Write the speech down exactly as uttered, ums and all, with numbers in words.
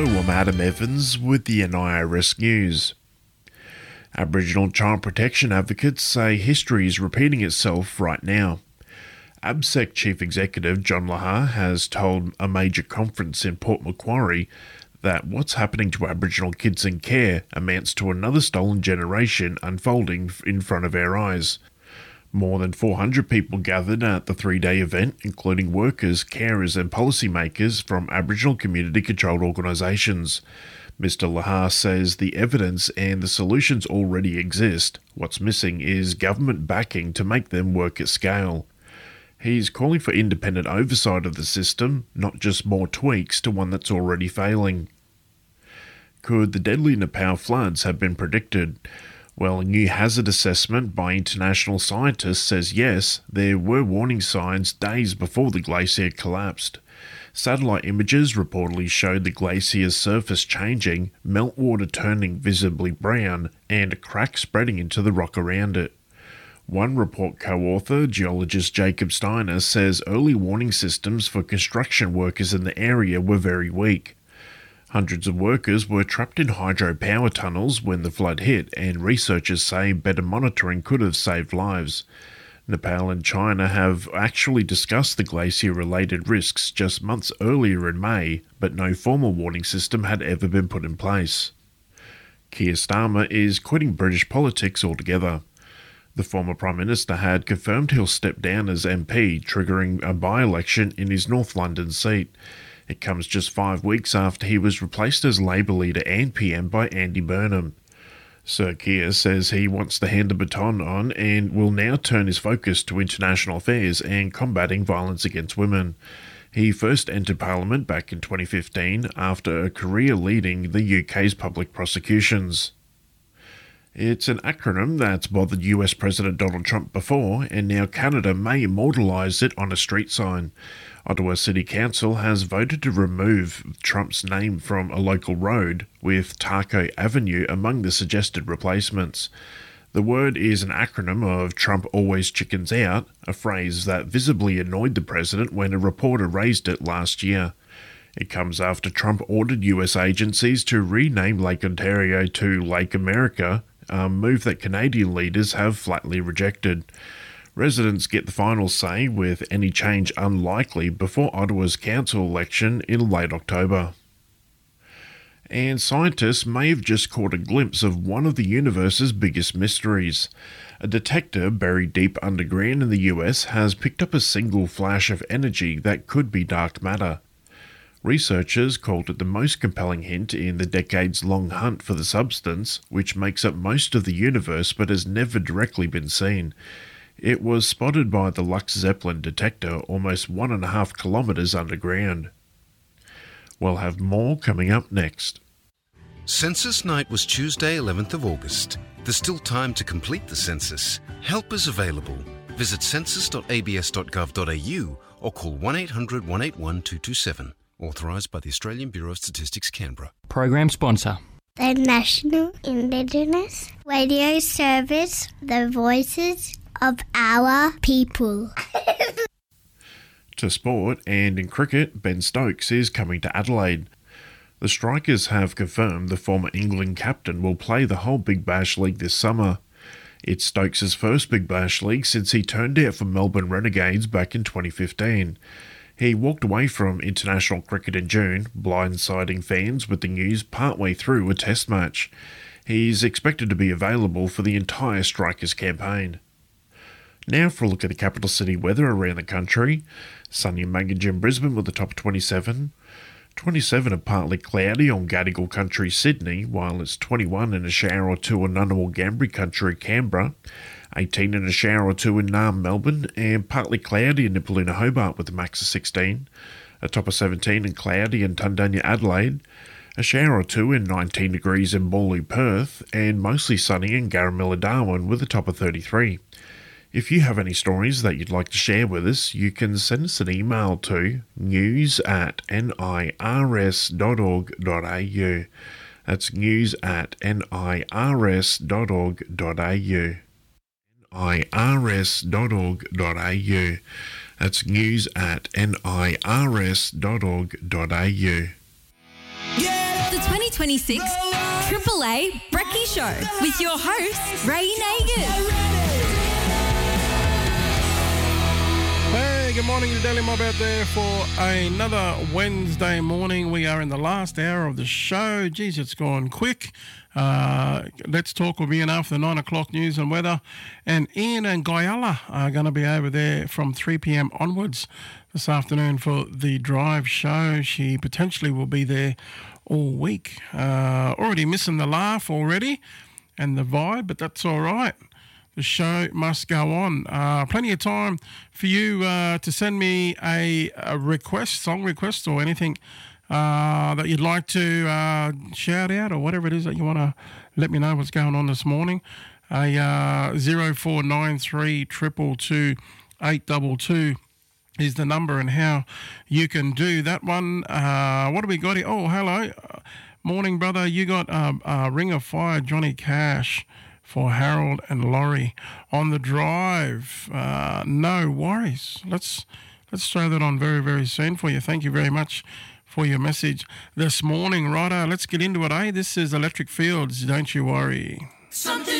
Hello, I'm Adam Evans with the N I R S News. Aboriginal child protection advocates say history is repeating itself right now. ABSEC Chief Executive John Lahar has told a major conference in Port Macquarie that what's happening to Aboriginal kids in care amounts to another stolen generation unfolding in front of our eyes. More than four hundred people gathered at the three-day event, including workers, carers and policymakers from Aboriginal community-controlled organisations. Mister Lahar says the evidence and the solutions already exist. What's missing is government backing to make them work at scale. He's calling for independent oversight of the system, not just more tweaks to one that's already failing. Could the deadly Nepal floods have been predicted? Well, a new hazard assessment by international scientists says yes, there were warning signs days before the glacier collapsed. Satellite images reportedly showed the glacier's surface changing, meltwater turning visibly brown, and a crack spreading into the rock around it. One report co-author, geologist Jacob Steiner, says early warning systems for construction workers in the area were very weak. Hundreds of workers were trapped in hydropower tunnels when the flood hit, and researchers say better monitoring could have saved lives. Nepal and China have actually discussed the glacier-related risks just months earlier in May, but no formal warning system had ever been put in place. Keir Starmer is quitting British politics altogether. The former Prime Minister had confirmed he'll step down as M P, triggering a by-election in his North London seat. It comes just five weeks after he was replaced as Labour leader and P M by Andy Burnham. Sir Keir says he wants to hand the baton on and will now turn his focus to international affairs and combating violence against women. He first entered Parliament back in twenty fifteen after a career leading the U K's public prosecutions. It's an acronym that's bothered U S President Donald Trump before, and now Canada may immortalise it on a street sign. Ottawa City Council has voted to remove Trump's name from a local road, with Taco Avenue among the suggested replacements. The word is an acronym of Trump always chickens out, a phrase that visibly annoyed the president when a reporter raised it last year. It comes after Trump ordered U S agencies to rename Lake Ontario to Lake America, a move that Canadian leaders have flatly rejected. Residents get the final say, with any change unlikely before Ottawa's council election in late October. And scientists may have just caught a glimpse of one of the universe's biggest mysteries. A detector buried deep underground in the U S has picked up a single flash of energy that could be dark matter. Researchers called it the most compelling hint in the decades-long hunt for the substance, which makes up most of the universe but has never directly been seen. It was spotted by the Lux Zeppelin detector almost one and a half kilometres underground. We'll have more coming up next. Census night was Tuesday, eleventh of August. There's still time to complete the census. Help is available. Visit census dot a b s dot gov dot a u or call one eight hundred one eight one two two seven. Authorised by the Australian Bureau of Statistics, Canberra. Program sponsor. The National Indigenous Radio Service, the voices of our people. To sport, and in cricket, Ben Stokes is coming to Adelaide. The Strikers have confirmed the former England captain will play the whole Big Bash League this summer. It's Stokes' first Big Bash League since he turned out for Melbourne Renegades back in twenty fifteen. He walked away from international cricket in June, blindsiding fans with the news partway through a test match. He's expected to be available for the entire Strikers campaign. Now for a look at the capital city weather around the country. Sunny and Maggie in Brisbane with a top of twenty-seven. twenty-seven and partly cloudy on Gadigal country Sydney, while it's twenty-one and a shower or two on Ngunnawal Ngambri country Canberra. eighteen and a shower or two in Naarm, Melbourne, and partly cloudy in Nipaluna, Hobart with a max of sixteen. A top of seventeen and cloudy in Tundanya, Adelaide. A shower or two in nineteen degrees in Bawley, Perth, and mostly sunny in Garamilla, Darwin with a top of thirty-three. If you have any stories that you'd like to share with us, you can send us an email to news at nirs dot org dot a u. That's news at nirs dot org dot a u. nirs dot org dot a u. That's news at nirs dot org dot a u. The twenty twenty-six Triple A Brekkie Show with your host, Ray Nagin. Hey, good morning to Daily Mob out there for another Wednesday morning. We are in the last hour of the show. Geez, it's gone quick. Uh, Let's Talk will be in after the nine o'clock news and weather. And Ian and Guyala are going to be over there from three p.m. onwards this afternoon for the Drive show. She potentially will be there all week. Uh, already missing the laugh already and the vibe, but that's all right. The show must go on. Uh, plenty of time for you uh, to send me a, a request, song request or anything uh, that you'd like to uh, shout out or whatever it is that you want to let me know what's going on this morning. A uh, zero four nine three two two two eight two two is the number and how you can do that one. Uh, what do we got here? Oh, hello. Morning, brother. You got uh, uh, Ring of Fire, Johnny Cash for Harold and Laurie on the Drive. Uh, no worries. Let's let's throw that on very, very soon for you. Thank you very much for your message this morning. Righto, let's get into it, eh? This is Electric Fields, Don't You Worry. Something